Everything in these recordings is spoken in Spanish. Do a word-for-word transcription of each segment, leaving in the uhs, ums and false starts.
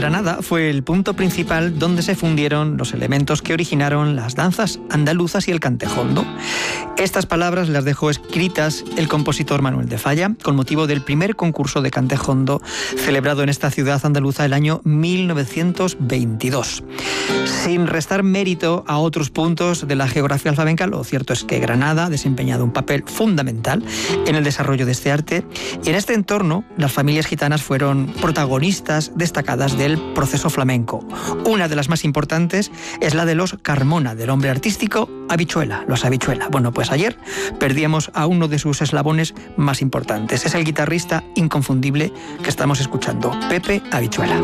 Granada fue el punto principal donde se fundieron los elementos que originaron las danzas andaluzas y el cantejondo. Estas palabras las dejó escritas el compositor Manuel de Falla con motivo del primer concurso de cantejondo celebrado en esta ciudad andaluza el año mil novecientos veintidós. Sin restar mérito a otros puntos de la geografía flamenca, lo cierto es que Granada ha desempeñado un papel fundamental en el desarrollo de este arte, y en este entorno las familias gitanas fueron protagonistas destacadas del proceso flamenco. Una de las más importantes es la de los Carmona, del hombre artístico Habichuela, los Habichuela. Bueno, pues ayer perdíamos a uno de sus eslabones más importantes. Es el guitarrista inconfundible que estamos escuchando, Pepe Habichuela.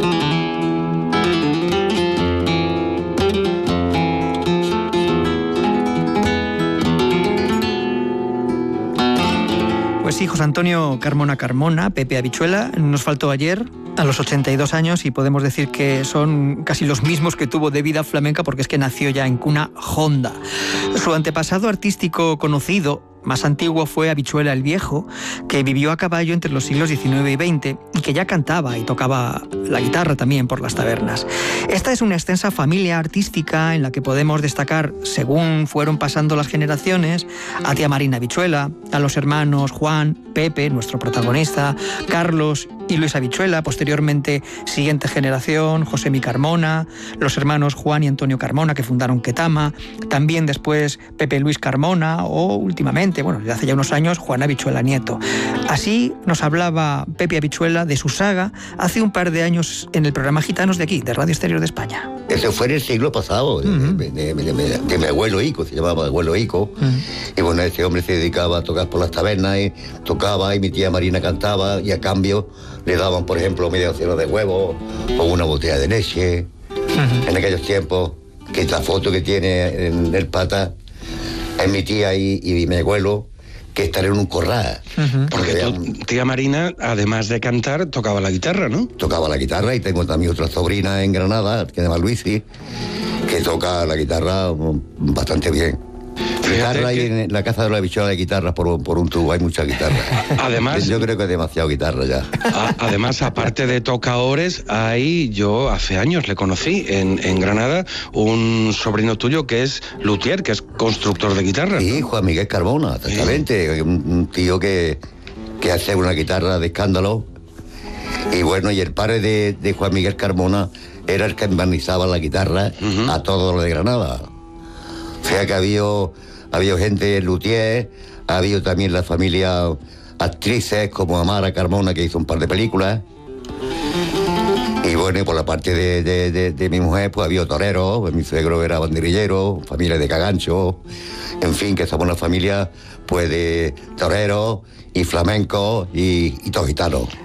Pues sí, José Antonio Carmona Carmona, Pepe Habichuela, nos faltó ayer a los ochenta y dos años y podemos decir que son casi los mismos que tuvo de vida flamenca porque es que nació ya en cuna honda. Su antepasado artístico conocido más antiguo fue Habichuela el Viejo, que vivió a caballo entre los siglos diecinueve y veinte y que ya cantaba y tocaba la guitarra también por las tabernas. Esta es una extensa familia artística en la que podemos destacar, según fueron pasando las generaciones, a tía Marina Habichuela, a los hermanos Juan, Pepe, nuestro protagonista, Carlos y Luis Habichuela, posteriormente siguiente generación, Josemi Carmona, los hermanos Juan y Antonio Carmona que fundaron Ketama, también después Pepe Luis Carmona o últimamente, bueno, desde hace ya unos años, Juan Habichuela Nieto. Así nos hablaba Pepe Habichuela de su saga hace un par de años en el programa Gitanos de aquí, de Radio Exterior de España. Eso fue en el siglo pasado, uh-huh. de, de, de, de, de mi abuelo Ico, se llamaba abuelo Ico, uh-huh. y bueno, ese hombre se dedicaba a tocar por las tabernas, y tocaba, y mi tía Marina cantaba, y a cambio le daban, por ejemplo, media docena de huevos, o una botella de leche, uh-huh. en aquellos tiempos, que esta foto que tiene en el pata, es mi tía y, y mi abuelo, que están en un corral. Uh-huh. Porque tu tía Marina, además de cantar, tocaba la guitarra, ¿no? Tocaba la guitarra, y tengo también otra sobrina en Granada, que se llama Luisi, que toca la guitarra bastante bien. Guitarra hay que... en la casa de la Habichuela de guitarras por, por un tubo, hay muchas guitarras. Además, yo creo que es demasiado guitarra ya. A, además, aparte de tocaores, hay, yo hace años le conocí en, en Granada, un sobrino tuyo que es luthier, que es constructor de guitarras. Sí, ¿no? Juan Miguel Carmona, exactamente. Sí. Un, un tío que, que hace una guitarra de escándalo. Y bueno, y el padre de, de Juan Miguel Carmona era el que embarnizaba la guitarra uh-huh. a todo lo de Granada. O sea que había, había gente luthier, ha habido también la familia actrices como Amara Carmona, que hizo un par de películas. Y bueno, por la parte de, de, de, de mi mujer, pues había toreros, pues mi suegro era banderillero, familia de Cagancho, en fin, que somos una familia pues de toreros y flamencos y, y todos gitanos.